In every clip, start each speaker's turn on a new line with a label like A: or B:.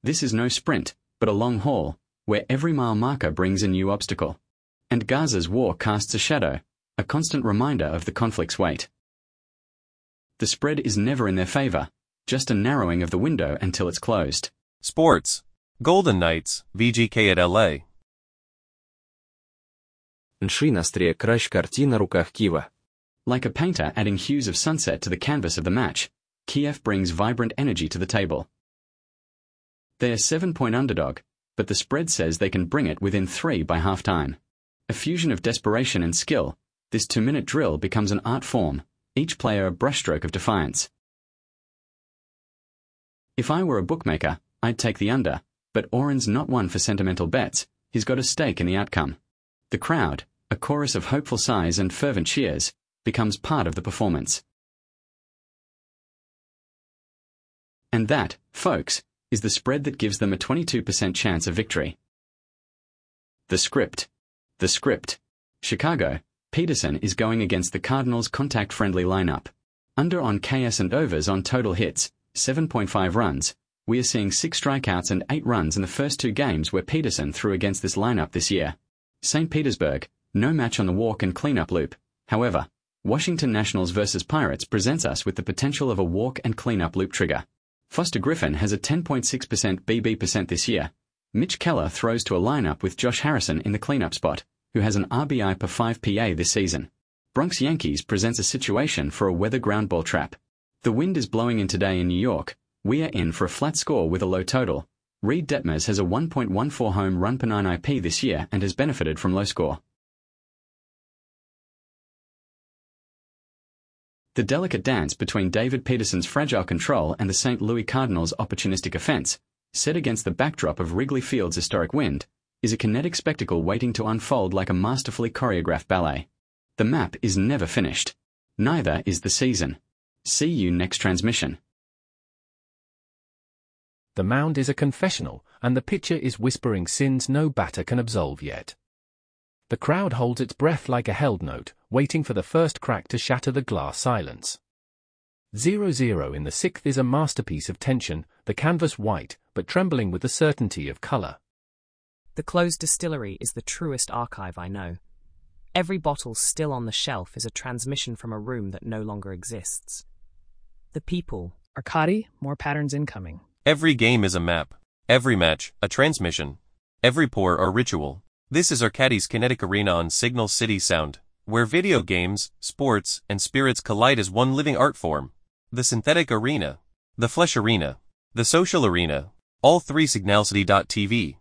A: This is no sprint, but a long haul, where every mile marker brings a new obstacle. And Gaza's war casts a shadow, a constant reminder of the conflict's weight. The spread is never in their favor, just a narrowing of the window until it's closed.
B: Sports. Golden Knights, VGK at LA.
C: Нши кращ карті на руках Києва.
A: Like a painter adding hues of sunset to the canvas of the match, Kiev brings vibrant energy to the table. They are 7-point underdog, but the spread says they can bring it within 3 by halftime. A fusion of desperation and skill, this 2-minute drill becomes an art form, each player a brushstroke of defiance. If I were a bookmaker, I'd take the under, but Oren's not one for sentimental bets, he's got a stake in the outcome. The crowd, a chorus of hopeful sighs and fervent cheers, becomes part of the performance. And that, folks, is the spread that gives them a 22% chance of victory. The script. The script. Chicago, Peterson is going against the Cardinals' contact-friendly lineup. Under on KS and overs on total hits, 7.5 runs, we are seeing 6 strikeouts and 8 runs in the first 2 games where Peterson threw against this lineup this year. St. Petersburg, no match on the walk and cleanup loop. However, Washington Nationals versus Pirates presents us with the potential of a walk and cleanup loop trigger. Foster Griffin has a 10.6% BB% this year. Mitch Keller throws to a lineup with Josh Harrison in the cleanup spot, who has an RBI per 5 PA this season. Bronx Yankees presents a situation for a weather ground ball trap. The wind is blowing in today in New York. We are in for a flat score with a low total. Reed Detmers has a 1.14 home run per 9 IP this year and has benefited from low score. The delicate dance between David Peterson's fragile control and the St. Louis Cardinals' opportunistic offense, set against the backdrop of Wrigley Field's historic wind, is a kinetic spectacle waiting to unfold like a masterfully choreographed ballet. The map is never finished. Neither is the season. See you next transmission.
D: The mound is a confessional, and the pitcher is whispering sins no batter can absolve yet. The crowd holds its breath like a held note, waiting for the first crack to shatter the glass silence. 0-0 in the 6th is a masterpiece of tension, the canvas white, but trembling with the certainty of color.
E: The closed distillery is the truest archive I know. Every bottle still on the shelf is a transmission from a room that no longer exists. The people.
F: Arkady, more patterns incoming.
B: Every game is a map. Every match, a transmission. Every pour, a ritual. This is Arkady's Kinetic Arena on Signal City Sound, where video games, sports, and spirits collide as one living art form. The synthetic arena, the flesh arena, the social arena, all 3 Signalcity.tv.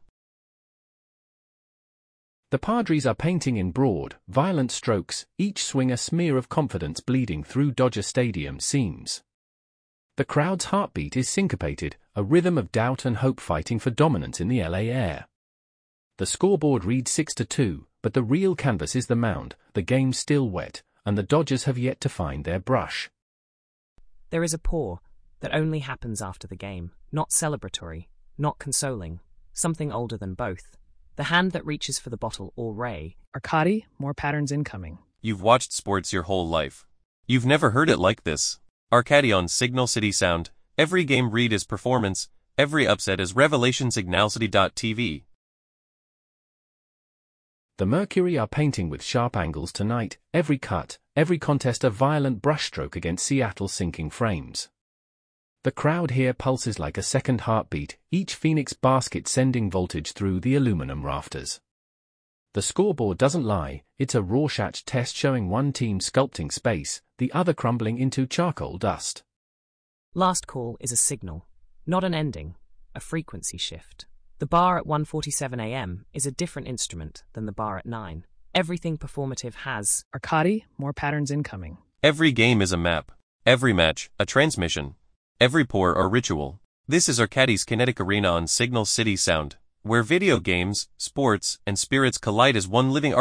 D: The Padres are painting in broad, violent strokes, each swing a smear of confidence bleeding through Dodger Stadium seams. The crowd's heartbeat is syncopated, a rhythm of doubt and hope fighting for dominance in the LA air. The scoreboard reads 6-2, but the real canvas is the mound, the game's still wet, and the Dodgers have yet to find their brush.
E: There is a pour that only happens after the game, not celebratory, not consoling, something older than both. The hand that reaches for the bottle or ray.
F: Arkady, more patterns incoming.
B: You've watched sports your whole life. You've never heard it like this. Arkady on Signal City Sound, every game read is performance, every upset is revelation. Signalcity.tv.
D: The Mercury are painting with sharp angles tonight, every cut, every contest a violent brushstroke against Seattle's sinking frames. The crowd here pulses like a second heartbeat, each Phoenix basket sending voltage through the aluminum rafters. The scoreboard doesn't lie, it's a Rorschach test showing one team sculpting space, the other crumbling into charcoal dust.
E: Last call is a signal, not an ending, a frequency shift. The bar at 1:47 a.m. is a different instrument than the bar at 9. Everything performative has.
F: Arkady, more patterns incoming.
B: Every game is a map. Every match, a transmission. Every pour, a ritual. This is Arkady's Kinetic Arena on Signal City Sound, where video games, sports, and spirits collide as one living